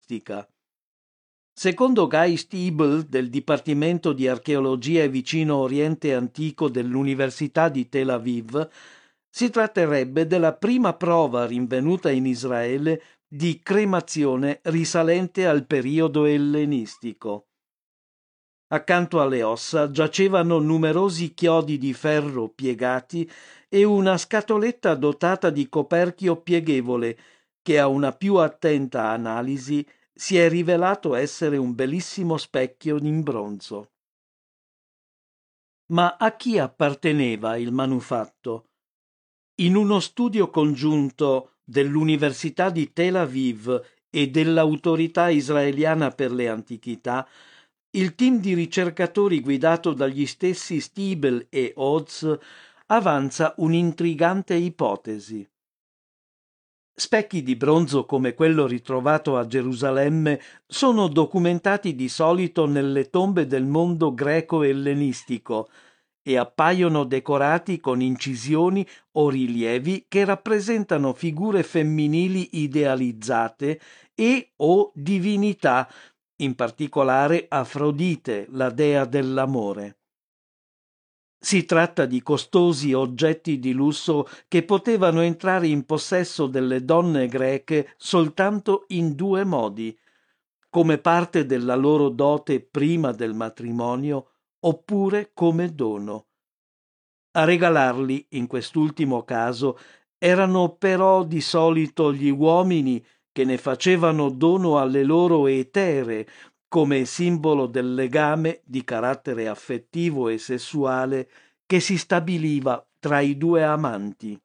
ellenistica. Secondo Guy Stiebel del Dipartimento di Archeologia e Vicino Oriente Antico dell'Università di Tel Aviv, si tratterebbe della prima prova rinvenuta in Israele di cremazione risalente al periodo ellenistico. Accanto alle ossa giacevano numerosi chiodi di ferro piegati e una scatoletta dotata di coperchio pieghevole che a una più attenta analisi si è rivelato essere un bellissimo specchio in bronzo. Ma a chi apparteneva il manufatto? In uno studio congiunto dell'Università di Tel Aviv e dell'Autorità israeliana per le antichità, il team di ricercatori guidato dagli stessi Stiebel e Oz avanza un'intrigante ipotesi. Specchi di bronzo come quello ritrovato a Gerusalemme sono documentati di solito nelle tombe del mondo greco-ellenistico e appaiono decorati con incisioni o rilievi che rappresentano figure femminili idealizzate e o divinità, in particolare Afrodite, la dea dell'amore. Si tratta di costosi oggetti di lusso che potevano entrare in possesso delle donne greche soltanto in due modi: come parte della loro dote prima del matrimonio oppure come dono. A regalarli, in quest'ultimo caso, erano però di solito gli uomini che ne facevano dono alle loro etere come simbolo del legame di carattere affettivo e sessuale che si stabiliva tra i due amanti.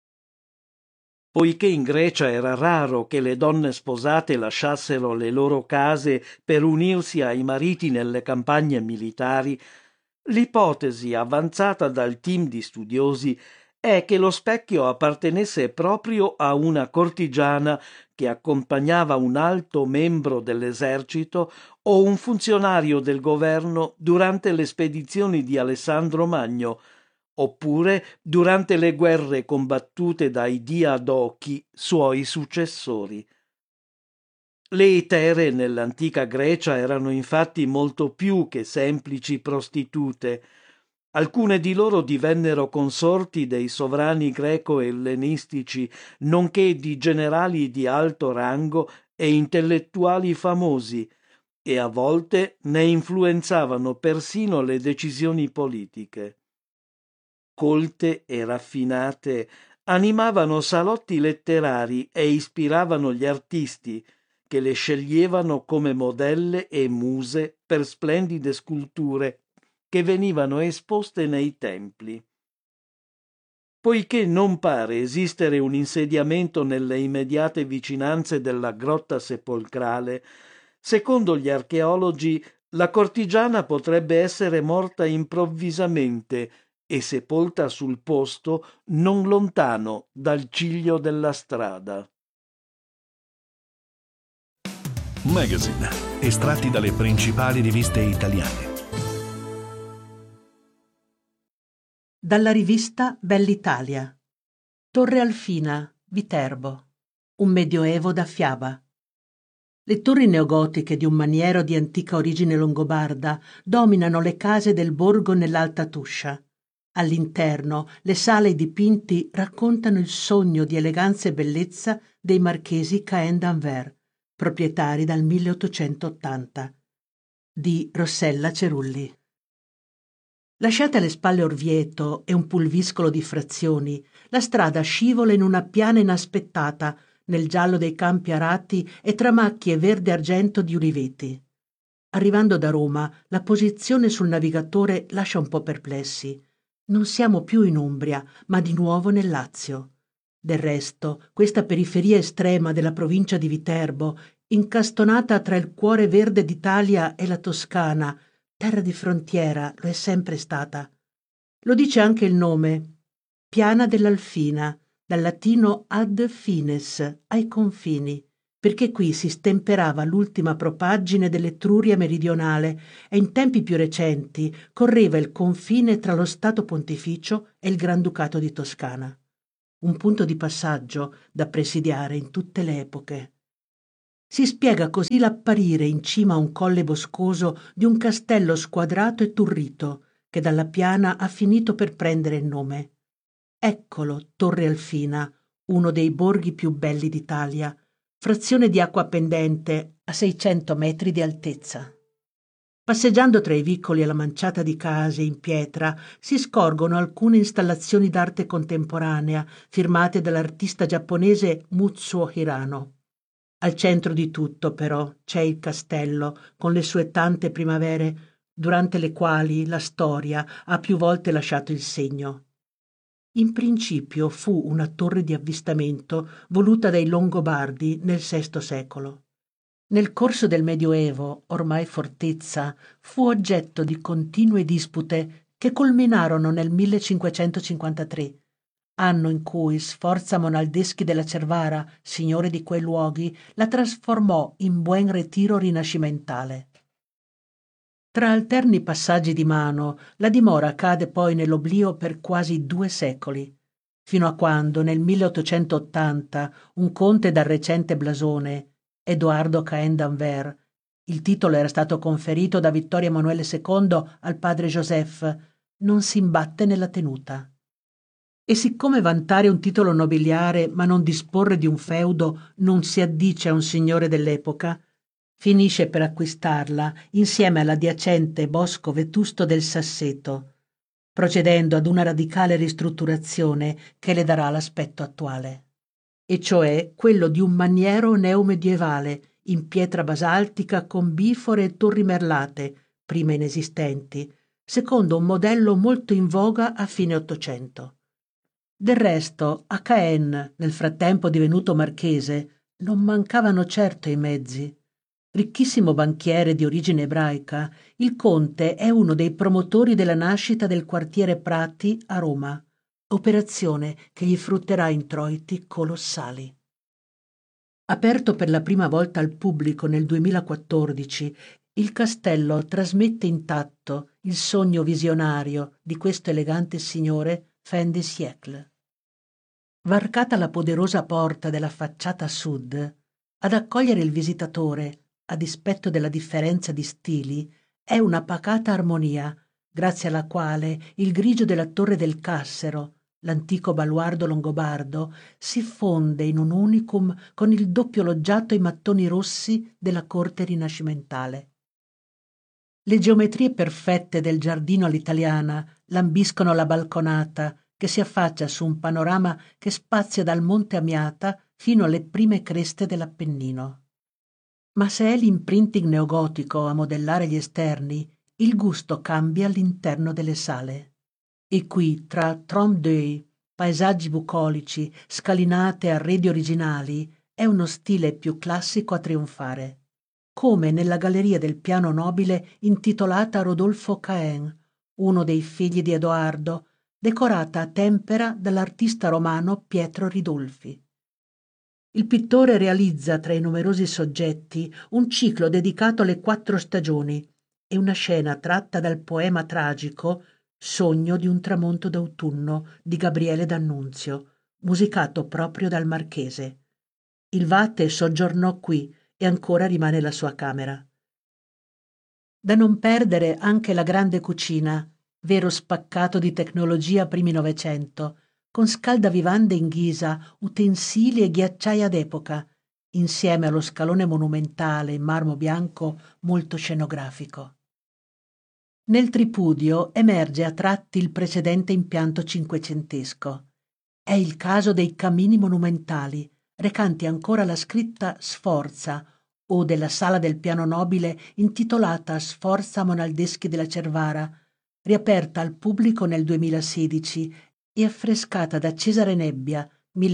Poiché in Grecia era raro che le donne sposate lasciassero le loro case per unirsi ai mariti nelle campagne militari, l'ipotesi avanzata dal team di studiosi è che lo specchio appartenesse proprio a una cortigiana che accompagnava un alto membro dell'esercito o un funzionario del governo durante le spedizioni di Alessandro Magno, oppure durante le guerre combattute dai diadochi, suoi successori. Le etere nell'antica Grecia erano infatti molto più che semplici prostitute. Alcune di loro divennero consorti dei sovrani greco-ellenistici, nonché di generali di alto rango e intellettuali famosi, e a volte ne influenzavano persino le decisioni politiche. Colte e raffinate, animavano salotti letterari e ispiravano gli artisti, che le sceglievano come modelle e muse per splendide sculture che venivano esposte nei templi. Poiché non pare esistere un insediamento nelle immediate vicinanze della grotta sepolcrale, secondo gli archeologi la cortigiana potrebbe essere morta improvvisamente e sepolta sul posto non lontano dal ciglio della strada. Magazine, estratti dalle principali riviste italiane. Dalla rivista Bell'Italia. Torre Alfina, Viterbo. Un medioevo da fiaba. Le torri neogotiche di un maniero di antica origine longobarda dominano le case del borgo nell'Alta Tuscia. All'interno, le sale dipinti raccontano il sogno di eleganza e bellezza dei marchesi Cahen d'Anvers, proprietari dal 1880. Di Rossella Cerulli. Lasciate alle spalle Orvieto e un pulviscolo di frazioni, la strada scivola in una piana inaspettata nel giallo dei campi arati e tra macchie verde argento di uliveti. Arrivando da Roma, la posizione sul navigatore lascia un po' perplessi. Non siamo più in Umbria, ma di nuovo nel Lazio. Del resto, questa periferia estrema della provincia di Viterbo, incastonata tra il cuore verde d'Italia e la Toscana, terra di frontiera, lo è sempre stata. Lo dice anche il nome, Piana dell'Alfina, dal latino ad fines, ai confini, perché qui si stemperava l'ultima propaggine dell'Etruria meridionale e in tempi più recenti correva il confine tra lo Stato Pontificio e il Granducato di Toscana. Un punto di passaggio da presidiare in tutte le epoche. Si spiega così l'apparire in cima a un colle boscoso di un castello squadrato e turrito, che dalla piana ha finito per prendere il nome. Eccolo, Torre Alfina, uno dei borghi più belli d'Italia, frazione di acqua pendente a 600 metri di altezza. Passeggiando tra i vicoli e la manciata di case in pietra si scorgono alcune installazioni d'arte contemporanea firmate dall'artista giapponese Mutsuo Hirano. Al centro di tutto, però, c'è il castello, con le sue tante primavere, durante le quali la storia ha più volte lasciato il segno. In principio fu una torre di avvistamento voluta dai Longobardi nel VI secolo. Nel corso del Medioevo, ormai fortezza, fu oggetto di continue dispute che culminarono nel 1553, anno in cui Sforza Monaldeschi della Cervara, signore di quei luoghi, la trasformò in buen ritiro rinascimentale. Tra alterni passaggi di mano, la dimora cade poi nell'oblio per quasi 2 secoli, fino a quando, nel 1880, un conte dal recente blasone, Edoardo Cahen d'Anvers, il titolo era stato conferito da Vittorio Emanuele II al padre Joseph, non si imbatte nella tenuta. E siccome vantare un titolo nobiliare ma non disporre di un feudo non si addice a un signore dell'epoca, finisce per acquistarla insieme all'adiacente bosco vetusto del Sasseto, procedendo ad una radicale ristrutturazione che le darà l'aspetto attuale, e cioè quello di un maniero neomedievale in pietra basaltica con bifore e torri merlate, prima inesistenti, secondo un modello molto in voga a fine Ottocento. Del resto, a Caen, nel frattempo divenuto marchese, non mancavano certo i mezzi. Ricchissimo banchiere di origine ebraica, il conte è uno dei promotori della nascita del quartiere Prati a Roma, operazione che gli frutterà introiti colossali. Aperto per la prima volta al pubblico nel 2014, il castello trasmette intatto il sogno visionario di questo elegante signore fin de siècle. Varcata la poderosa porta della facciata sud, ad accogliere il visitatore, a dispetto della differenza di stili, è una pacata armonia, grazie alla quale il grigio della torre del Cassero, l'antico baluardo longobardo, si fonde in un unicum con il doppio loggiato in mattoni rossi della corte rinascimentale. Le geometrie perfette del giardino all'italiana lambiscono la balconata che si affaccia su un panorama che spazia dal Monte Amiata fino alle prime creste dell'Appennino. Ma se è l'imprinting neogotico a modellare gli esterni, il gusto cambia all'interno delle sale. E qui, tra trompe d'œil, paesaggi bucolici, scalinate e arredi originali, è uno stile più classico a trionfare, come nella galleria del piano nobile intitolata Rodolfo Cahen, uno dei figli di Edoardo, decorata a tempera dall'artista romano Pietro Ridolfi. Il pittore realizza tra i numerosi soggetti un ciclo dedicato alle 4 stagioni e una scena tratta dal poema tragico Sogno di un tramonto d'autunno di Gabriele D'Annunzio, musicato proprio dal marchese. Il Vate soggiornò qui e ancora rimane la sua camera. Da non perdere anche la grande cucina, vero spaccato di tecnologia primi Novecento, con scaldavivande in ghisa, utensili e ghiacciaia d'epoca, insieme allo scalone monumentale in marmo bianco molto scenografico. Nel tripudio emerge a tratti il precedente impianto cinquecentesco. È il caso dei camini monumentali, recanti ancora la scritta Sforza, o della sala del piano nobile intitolata Sforza Monaldeschi della Cervara, riaperta al pubblico nel 2016 e affrescata da Cesare Nebbia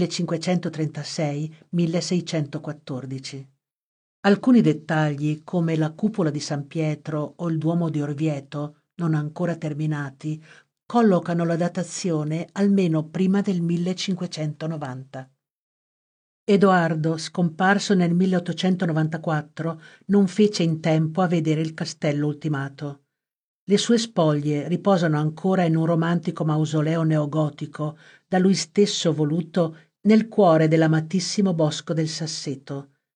1536-1614. Alcuni dettagli, come la cupola di San Pietro o il Duomo di Orvieto, non ancora terminati, collocano la datazione almeno prima del 1590. Edoardo, scomparso nel 1894, non fece in tempo a vedere il castello ultimato. Le sue spoglie riposano ancora in un romantico mausoleo neogotico, da lui stesso voluto nel cuore dell'amatissimo bosco del Sasseto,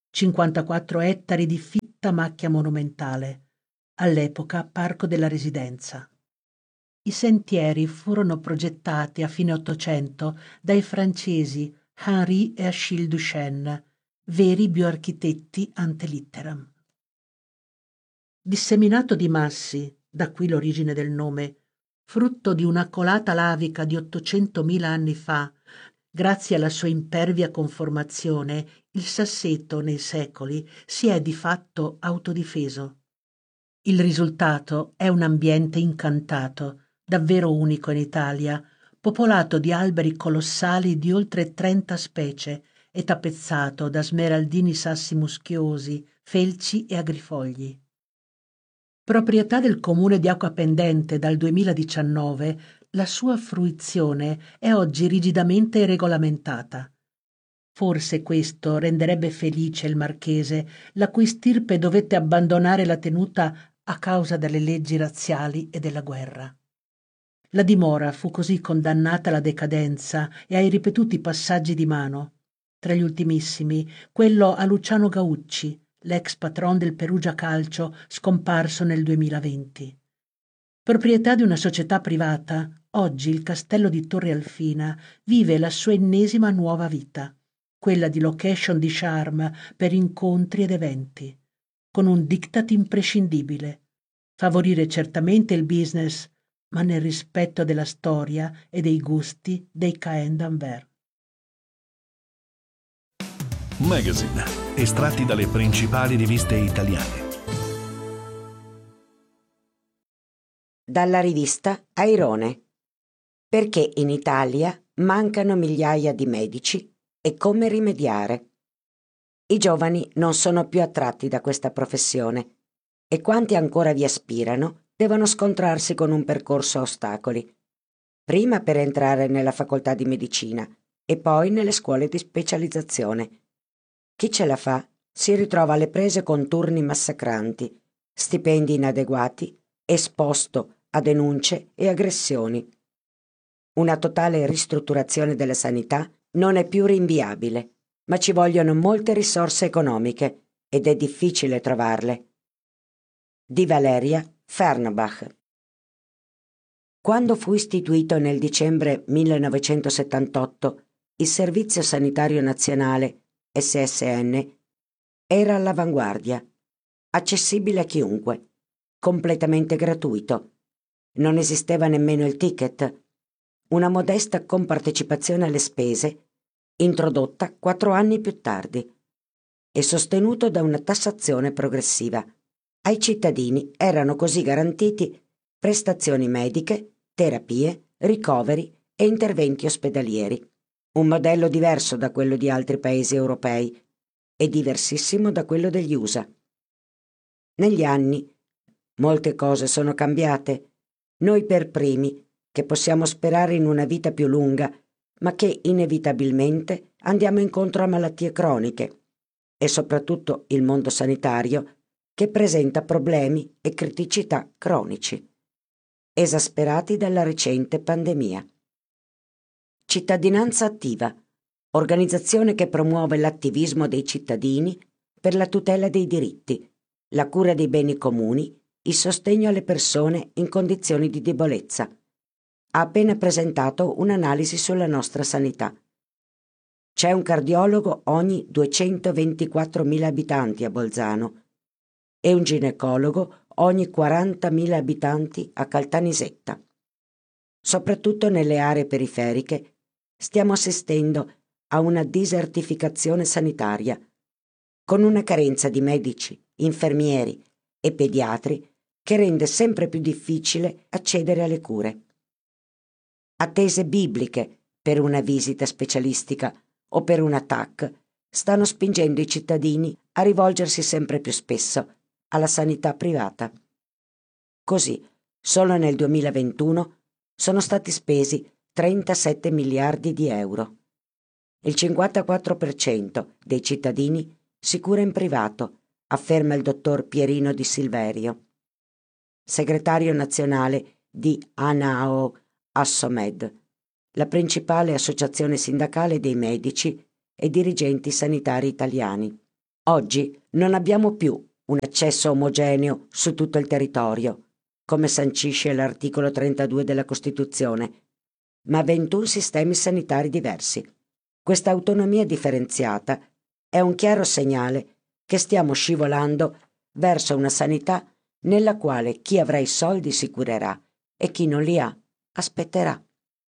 54 ettari di fitta macchia monumentale, all'epoca parco della Residenza. I sentieri furono progettati a fine Ottocento dai francesi Henri e Achille Duchesne, veri bioarchitetti ante litteram. Disseminato di massi, da qui l'origine del nome, frutto di una colata lavica di 800.000 anni fa, grazie alla sua impervia conformazione, il Sasseto nei secoli si è di fatto autodifeso. Il risultato è un ambiente incantato, davvero unico in Italia, popolato di alberi colossali di oltre 30 specie e tappezzato da smeraldini sassi muschiosi, felci e agrifogli. Proprietà del Comune di Acquapendente dal 2019, la sua fruizione è oggi rigidamente regolamentata. Forse questo renderebbe felice il marchese, la cui stirpe dovette abbandonare la tenuta a causa delle leggi razziali e della guerra. La dimora fu così condannata alla decadenza e ai ripetuti passaggi di mano. Tra gli ultimissimi, quello a Luciano Gaucci, l'ex patron del Perugia Calcio, scomparso nel 2020. Proprietà di una società privata, oggi il castello di Torre Alfina vive la sua ennesima nuova vita, quella di location di charme per incontri ed eventi, con un diktat imprescindibile: favorire certamente il business, ma nel rispetto della storia e dei gusti dei Caen d'Anvers. Magazine, estratti dalle principali riviste italiane. Dalla rivista Airone. Perché in Italia mancano migliaia di medici e come rimediare. I giovani non sono più attratti da questa professione e quanti ancora vi aspirano devono scontrarsi con un percorso a ostacoli, prima per entrare nella facoltà di medicina e poi nelle scuole di specializzazione. Chi ce la fa si ritrova alle prese con turni massacranti, stipendi inadeguati, esposto a denunce e aggressioni. Una totale ristrutturazione della sanità non è più rinviabile, ma ci vogliono molte risorse economiche ed è difficile trovarle. Di Valeria Fernbach. Quando fu istituito nel dicembre 1978 il Servizio Sanitario Nazionale SSN, era all'avanguardia, accessibile a chiunque, completamente gratuito. Non esisteva nemmeno il ticket, una modesta compartecipazione alle spese, introdotta 4 anni più tardi, e sostenuto da una tassazione progressiva. Ai cittadini erano così garantiti prestazioni mediche, terapie, ricoveri e interventi ospedalieri. Un modello diverso da quello di altri paesi europei e diversissimo da quello degli USA. Negli anni molte cose sono cambiate, noi per primi, che possiamo sperare in una vita più lunga, ma che inevitabilmente andiamo incontro a malattie croniche, e soprattutto il mondo sanitario, che presenta problemi e criticità cronici, esasperati dalla recente pandemia. Cittadinanza attiva, organizzazione che promuove l'attivismo dei cittadini per la tutela dei diritti, la cura dei beni comuni, il sostegno alle persone in condizioni di debolezza. Ha appena presentato un'analisi sulla nostra sanità. C'è un cardiologo ogni 224.000 abitanti a Bolzano e un ginecologo ogni 40.000 abitanti a Caltanissetta. Soprattutto nelle aree periferiche stiamo assistendo a una disertificazione sanitaria, con una carenza di medici, infermieri e pediatri che rende sempre più difficile accedere alle cure. Attese bibliche per una visita specialistica o per una TAC stanno spingendo i cittadini a rivolgersi sempre più spesso alla sanità privata. Così, solo nel 2021 sono stati spesi 37 miliardi di euro. Il 54% dei cittadini si cura in privato, afferma il dottor Pierino Di Silverio, segretario nazionale di ANAO Assomed, la principale associazione sindacale dei medici e dirigenti sanitari italiani. Oggi non abbiamo più un accesso omogeneo su tutto il territorio, come sancisce l'articolo 32 della Costituzione, ma 21 sistemi sanitari diversi. Questa autonomia differenziata è un chiaro segnale che stiamo scivolando verso una sanità nella quale chi avrà i soldi si curerà e chi non li ha aspetterà.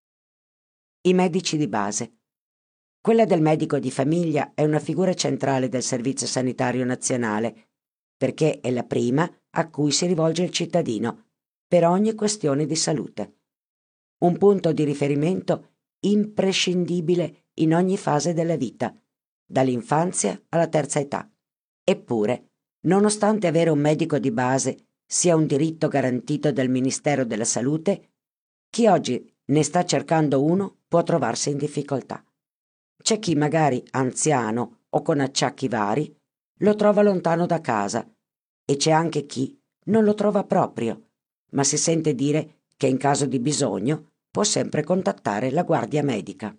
I medici di base. Quella del medico di famiglia è una figura centrale del Servizio Sanitario Nazionale, perché è la prima a cui si rivolge il cittadino per ogni questione di salute. Un punto di riferimento imprescindibile in ogni fase della vita, dall'infanzia alla terza età. Eppure, nonostante avere un medico di base sia un diritto garantito dal Ministero della Salute, chi oggi ne sta cercando uno può trovarsi in difficoltà. C'è chi magari anziano o con acciacchi vari lo trova lontano da casa e c'è anche chi non lo trova proprio, ma si sente dire che in caso di bisogno può sempre contattare la guardia medica.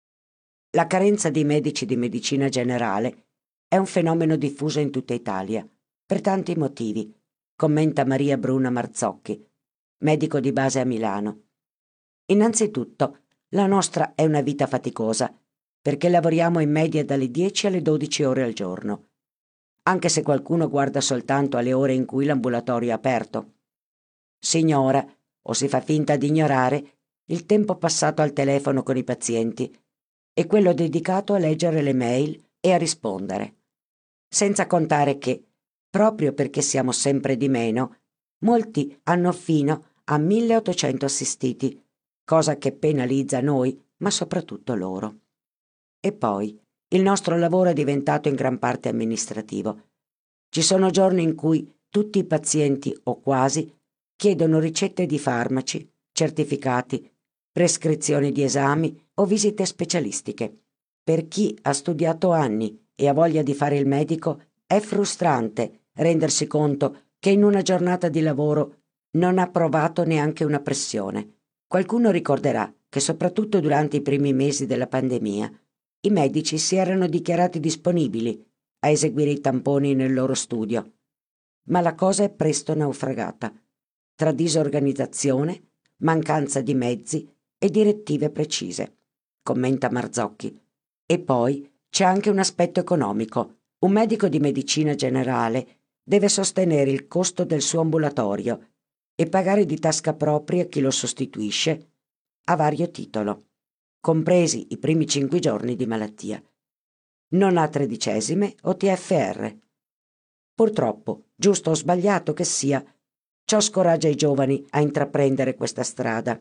La carenza di medici di medicina generale è un fenomeno diffuso in tutta Italia, per tanti motivi, commenta Maria Bruna Marzocchi, medico di base a Milano. Innanzitutto, la nostra è una vita faticosa, perché lavoriamo in media dalle 10 alle 12 ore al giorno, anche se qualcuno guarda soltanto alle ore in cui l'ambulatorio è aperto. Si ignora, o si fa finta di ignorare, il tempo passato al telefono con i pazienti e quello dedicato a leggere le mail e a rispondere. Senza contare che, proprio perché siamo sempre di meno, molti hanno fino a 1800 assistiti, cosa che penalizza noi, ma soprattutto loro. E poi, il nostro lavoro è diventato in gran parte amministrativo. Ci sono giorni in cui tutti i pazienti, o quasi, chiedono ricette di farmaci, certificati, prescrizioni di esami o visite specialistiche. Per chi ha studiato anni e ha voglia di fare il medico, è frustrante rendersi conto che in una giornata di lavoro non ha provato neanche una pressione. Qualcuno ricorderà che soprattutto durante i primi mesi della pandemia i medici si erano dichiarati disponibili a eseguire i tamponi nel loro studio. Ma la cosa è presto naufragata, tra disorganizzazione, mancanza di mezzi e direttive precise, commenta Marzocchi. E poi c'è anche un aspetto economico. Un medico di medicina generale deve sostenere il costo del suo ambulatorio e pagare di tasca propria chi lo sostituisce a vario titolo, compresi i primi 5 giorni di malattia. Non ha tredicesime o TFR. Purtroppo, giusto o sbagliato che sia, ciò scoraggia i giovani a intraprendere questa strada.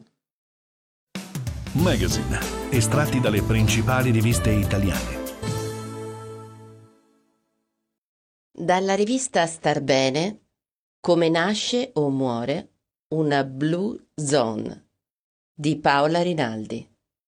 Magazine, estratti dalle principali riviste italiane. Dalla rivista Star Bene, Come nasce o muore una Blue Zone di Paola Rinaldi.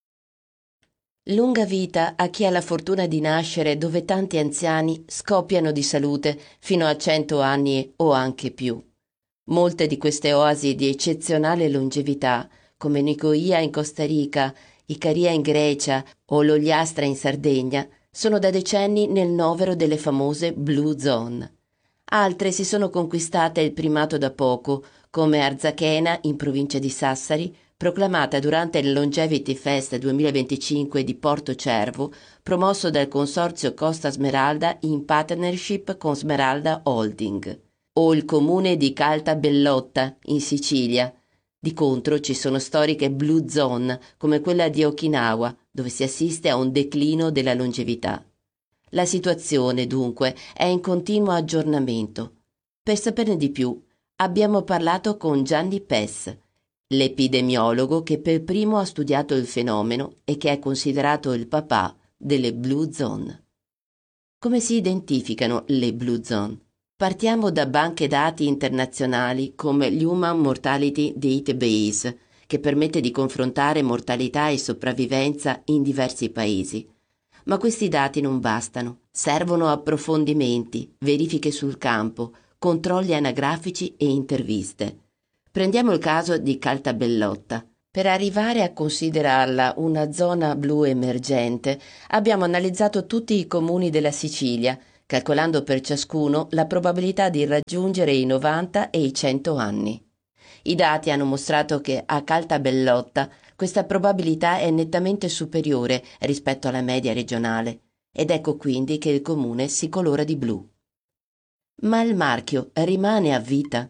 Lunga vita a chi ha la fortuna di nascere dove tanti anziani scoppiano di salute fino a 100 anni o anche più. Molte di queste oasi di eccezionale longevità, come Nicoia in Costa Rica, Icaria in Grecia o l'Ogliastra in Sardegna, sono da decenni nel novero delle famose Blue Zone. Altre si sono conquistate il primato da poco, come Arzachena in provincia di Sassari, proclamata durante il Longevity Fest 2025 di Porto Cervo, promosso dal consorzio Costa Smeralda in partnership con Smeralda Holding, o il comune di Calta Bellotta in Sicilia. Di contro ci sono storiche Blue Zone come quella di Okinawa, dove si assiste a un declino della longevità. La situazione, dunque, è in continuo aggiornamento. Per saperne di più, abbiamo parlato con Gianni Pes, l'epidemiologo che per primo ha studiato il fenomeno e che è considerato il papà delle Blue Zone. Come si identificano le Blue Zone? Partiamo da banche dati internazionali come l'Human Mortality Database, che permette di confrontare mortalità e sopravvivenza in diversi paesi. Ma questi dati non bastano, servono approfondimenti, verifiche sul campo, controlli anagrafici e interviste. Prendiamo il caso di Caltabellotta. Per arrivare a considerarla una zona blu emergente, abbiamo analizzato tutti i comuni della Sicilia, calcolando per ciascuno la probabilità di raggiungere i 90 e i 100 anni. I dati hanno mostrato che a Caltabellotta questa probabilità è nettamente superiore rispetto alla media regionale, ed ecco quindi che il comune si colora di blu. Ma il marchio rimane a vita?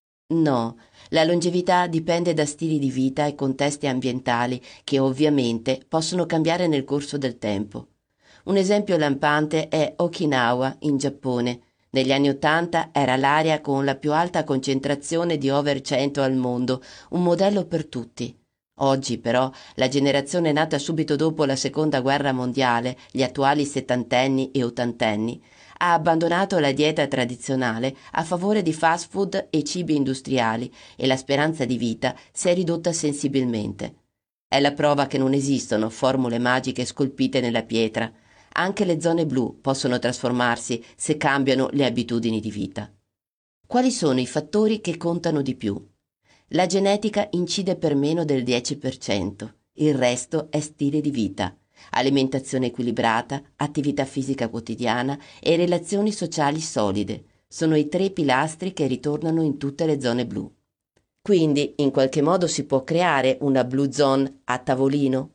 No, la longevità dipende da stili di vita e contesti ambientali che ovviamente possono cambiare nel corso del tempo. Un esempio lampante è Okinawa, in Giappone. Negli anni '80 era l'area con la più alta concentrazione di over 100 al mondo, un modello per tutti. Oggi però la generazione nata subito dopo la Seconda Guerra Mondiale, gli attuali settantenni e ottantenni, ha abbandonato la dieta tradizionale a favore di fast food e cibi industriali e la speranza di vita si è ridotta sensibilmente. È la prova che non esistono formule magiche scolpite nella pietra. Anche le zone blu possono trasformarsi se cambiano le abitudini di vita. Quali sono i fattori che contano di più? La genetica incide per meno del 10%, il resto è stile di vita, alimentazione equilibrata, attività fisica quotidiana e relazioni sociali solide. Sono i 3 pilastri che ritornano in tutte le zone blu. Quindi, in qualche modo si può creare una blue zone a tavolino?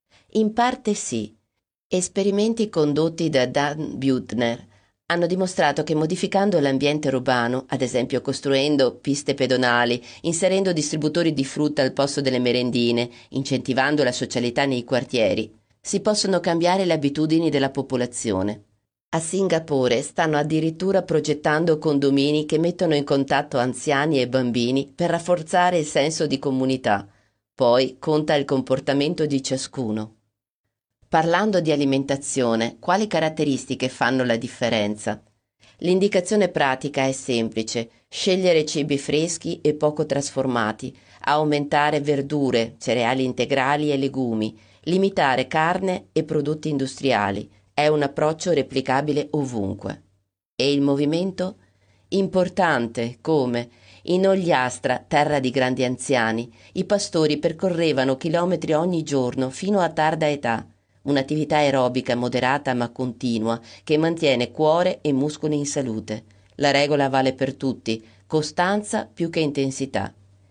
In parte sì. Esperimenti condotti da Dan Buettner hanno dimostrato che modificando l'ambiente urbano, ad esempio costruendo piste pedonali, inserendo distributori di frutta al posto delle merendine, incentivando la socialità nei quartieri, si possono cambiare le abitudini della popolazione. A Singapore stanno addirittura progettando condomini che mettono in contatto anziani e bambini per rafforzare il senso di comunità. Poi conta il comportamento di ciascuno. Parlando di alimentazione, quali caratteristiche fanno la differenza? L'indicazione pratica è semplice: scegliere cibi freschi e poco trasformati, aumentare verdure, cereali integrali e legumi, limitare carne e prodotti industriali. È un approccio replicabile ovunque. E il movimento? Importante, come? In Ogliastra, terra di grandi anziani, i pastori percorrevano chilometri ogni giorno fino a tarda età. Un'attività aerobica moderata ma continua che mantiene cuore e muscoli in salute. La regola vale per tutti: costanza più che intensità.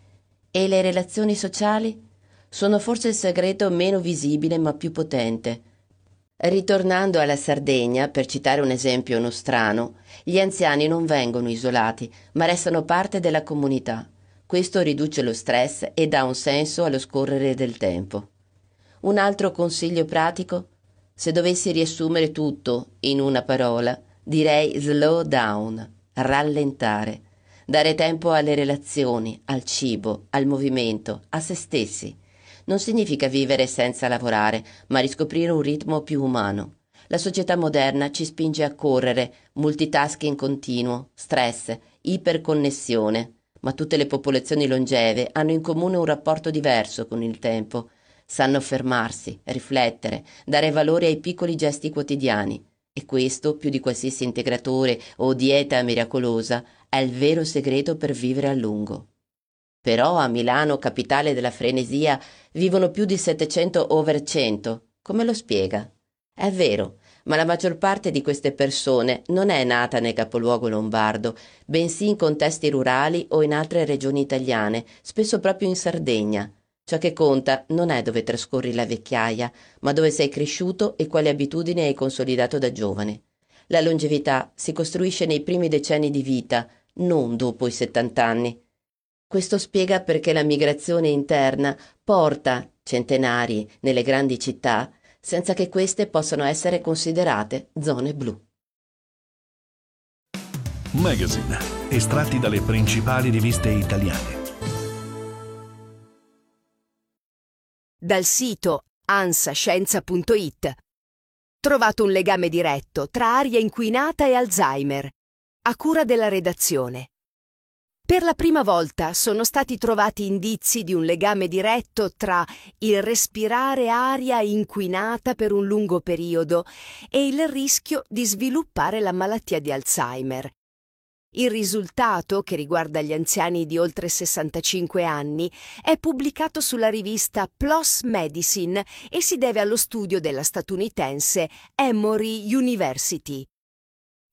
E le relazioni sociali? Sono forse il segreto meno visibile ma più potente. Ritornando alla Sardegna, per citare un esempio nostrano, gli anziani non vengono isolati, ma restano parte della comunità. Questo riduce lo stress e dà un senso allo scorrere del tempo. Un altro consiglio pratico? Se dovessi riassumere tutto in una parola, direi slow down, rallentare, dare tempo alle relazioni, al cibo, al movimento, a se stessi. Non significa vivere senza lavorare, ma riscoprire un ritmo più umano. La società moderna ci spinge a correre, multitasking continuo, stress, iperconnessione, ma tutte le popolazioni longeve hanno in comune un rapporto diverso con il tempo. Sanno fermarsi, riflettere, dare valore ai piccoli gesti quotidiani. E questo, più di qualsiasi integratore o dieta miracolosa, è il vero segreto per vivere a lungo. Però a Milano, capitale della frenesia, vivono più di 700 over 100. Come lo spiega? È vero, ma la maggior parte di queste persone non è nata nel capoluogo lombardo, bensì in contesti rurali o in altre regioni italiane, spesso proprio in Sardegna. Ciò che conta non è dove trascorri la vecchiaia, ma dove sei cresciuto e quali abitudini hai consolidato da giovane. La longevità si costruisce nei primi decenni di vita, non dopo i 70 anni. Questo spiega perché la migrazione interna porta centenari nelle grandi città, senza che queste possano essere considerate zone blu. Magazine, estratti dalle principali riviste italiane. Dal sito ansascienza.it. Trovato un legame diretto tra aria inquinata e Alzheimer, a cura della redazione. Per la prima volta sono stati trovati indizi di un legame diretto tra il respirare aria inquinata per un lungo periodo e il rischio di sviluppare la malattia di Alzheimer. Il risultato, che riguarda gli anziani di oltre 65 anni, è pubblicato sulla rivista PLOS Medicine e si deve allo studio della statunitense Emory University.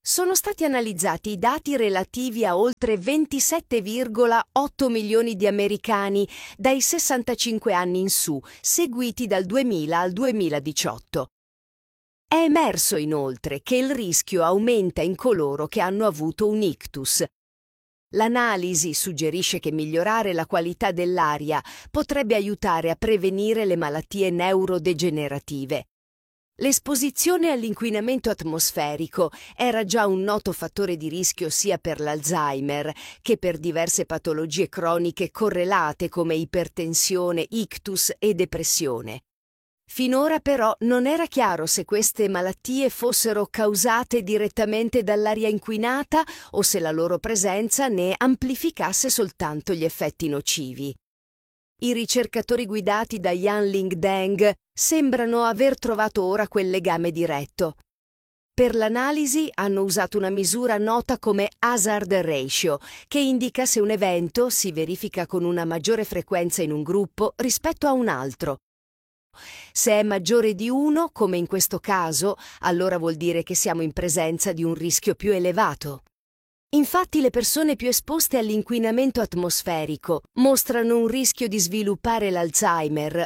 Sono stati analizzati i dati relativi a oltre 27,8 milioni di americani dai 65 anni in su, seguiti dal 2000 al 2018. È emerso inoltre che il rischio aumenta in coloro che hanno avuto un ictus. L'analisi suggerisce che migliorare la qualità dell'aria potrebbe aiutare a prevenire le malattie neurodegenerative. L'esposizione all'inquinamento atmosferico era già un noto fattore di rischio sia per l'Alzheimer che per diverse patologie croniche correlate come ipertensione, ictus e depressione. Finora però non era chiaro se queste malattie fossero causate direttamente dall'aria inquinata o se la loro presenza ne amplificasse soltanto gli effetti nocivi. I ricercatori guidati da Yanling Deng sembrano aver trovato ora quel legame diretto. Per l'analisi hanno usato una misura nota come hazard ratio, che indica se un evento si verifica con una maggiore frequenza in un gruppo rispetto a un altro. Se è maggiore di 1, come in questo caso, allora vuol dire che siamo in presenza di un rischio più elevato. Infatti le persone più esposte all'inquinamento atmosferico mostrano un rischio di sviluppare l'Alzheimer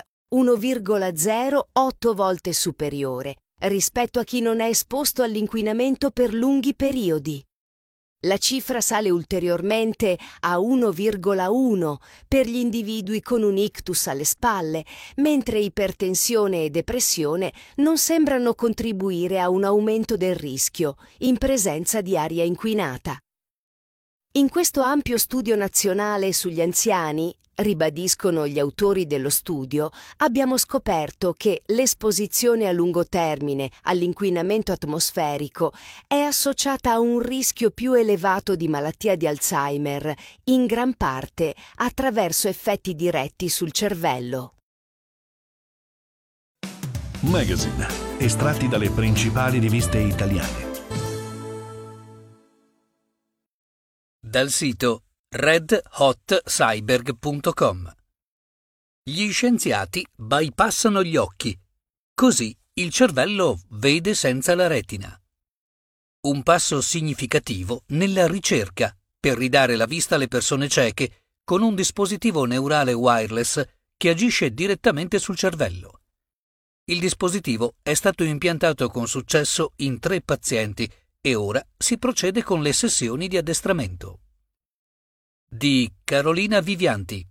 1,08 volte superiore rispetto a chi non è esposto all'inquinamento per lunghi periodi. La cifra sale ulteriormente a 1,1 per gli individui con un ictus alle spalle, mentre ipertensione e depressione non sembrano contribuire a un aumento del rischio in presenza di aria inquinata. In questo ampio studio nazionale sugli anziani, ribadiscono gli autori dello studio, abbiamo scoperto che l'esposizione a lungo termine all'inquinamento atmosferico è associata a un rischio più elevato di malattia di Alzheimer, in gran parte attraverso effetti diretti sul cervello. Magazine, estratti dalle principali riviste italiane. Dal sito redhotcyberg.com. Gli scienziati bypassano gli occhi, così il cervello vede senza la retina. Un passo significativo nella ricerca per ridare la vista alle persone cieche con un dispositivo neurale wireless che agisce direttamente sul cervello. Il dispositivo è stato impiantato con successo in 3 pazienti e ora si procede con le sessioni di addestramento. Di Carolina Vivianti.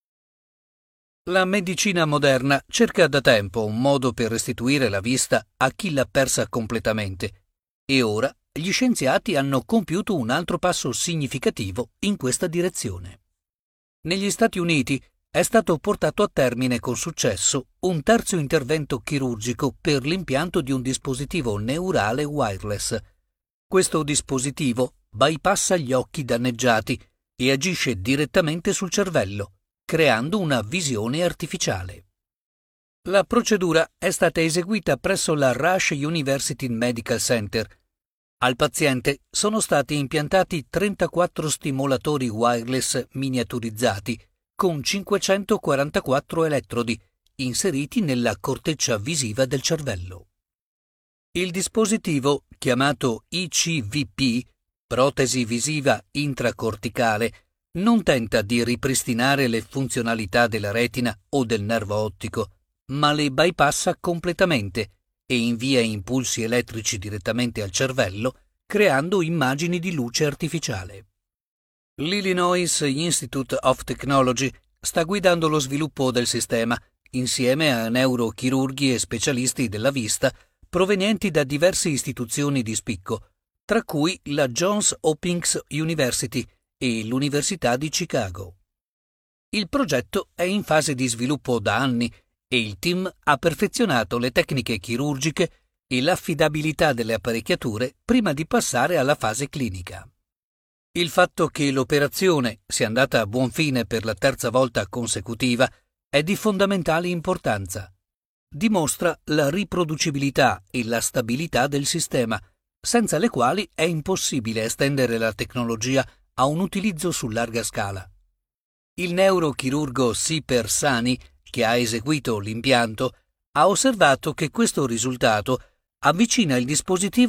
La medicina moderna cerca da tempo un modo per restituire la vista a chi l'ha persa completamente e ora gli scienziati hanno compiuto un altro passo significativo in questa direzione. Negli Stati Uniti è stato portato a termine con successo un terzo intervento chirurgico per l'impianto di un dispositivo neurale wireless. Questo dispositivo bypassa gli occhi danneggiati e agisce direttamente sul cervello, creando una visione artificiale. La procedura è stata eseguita presso la Rush University Medical Center. Al paziente sono stati impiantati 34 stimolatori wireless miniaturizzati con 544 elettrodi inseriti nella corteccia visiva del cervello. Il dispositivo, chiamato ICVP, protesi visiva intracorticale, non tenta di ripristinare le funzionalità della retina o del nervo ottico, ma le bypassa completamente e invia impulsi elettrici direttamente al cervello, creando immagini di luce artificiale. L'Illinois Institute of Technology sta guidando lo sviluppo del sistema, insieme a neurochirurghi e specialisti della vista provenienti da diverse istituzioni di spicco, tra cui la Johns Hopkins University e l'Università di Chicago. Il progetto è in fase di sviluppo da anni e il team ha perfezionato le tecniche chirurgiche e l'affidabilità delle apparecchiature prima di passare alla fase clinica. Il fatto che l'operazione sia andata a buon fine per la 3ª volta consecutiva è di fondamentale importanza. Dimostra la riproducibilità e la stabilità del sistema, senza le quali è impossibile estendere la tecnologia a un utilizzo su larga scala. Il neurochirurgo Siper Sani, che ha eseguito l'impianto, ha osservato che questo risultato avvicina il dispositivo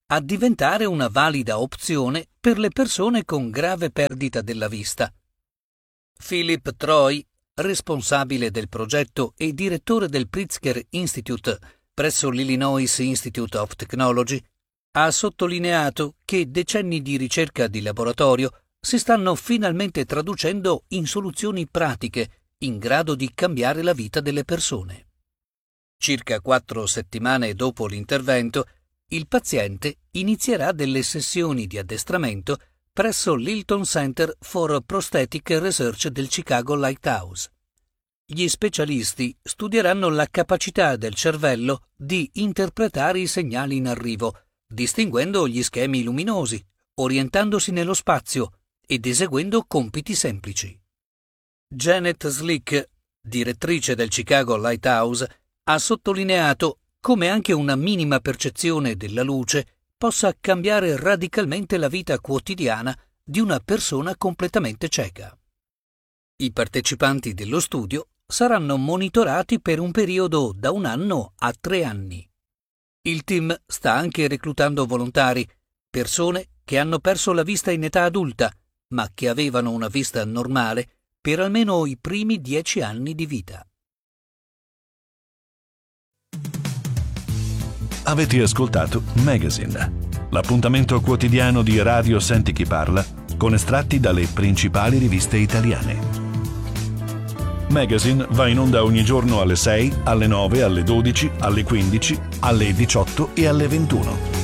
a diventare una valida opzione per le persone con grave perdita della vista. Philip Troy, responsabile del progetto e direttore del Pritzker Institute presso l'Illinois Institute of Technology, ha sottolineato che decenni di ricerca di laboratorio si stanno finalmente traducendo in soluzioni pratiche in grado di cambiare la vita delle persone. Circa 4 settimane dopo l'intervento, il paziente inizierà delle sessioni di addestramento presso l'Hilton Center for Prosthetic Research del Chicago Lighthouse. Gli specialisti studieranno la capacità del cervello di interpretare i segnali in arrivo, distinguendo gli schemi luminosi, orientandosi nello spazio ed eseguendo compiti semplici. Janet Slick, direttrice del Chicago Lighthouse, ha sottolineato come anche una minima percezione della luce possa cambiare radicalmente la vita quotidiana di una persona completamente cieca. I partecipanti dello studio saranno monitorati per un periodo da 1 anno a 3 anni. Il team sta anche reclutando volontari, persone che hanno perso la vista in età adulta, ma che avevano una vista normale per almeno i primi 10 anni di vita. Avete ascoltato Magazine, l'appuntamento quotidiano di Radio Senti Chi Parla con estratti dalle principali riviste italiane. Magazine va in onda ogni giorno alle 6, alle 9, alle 12, alle 15, alle 18 e alle 21.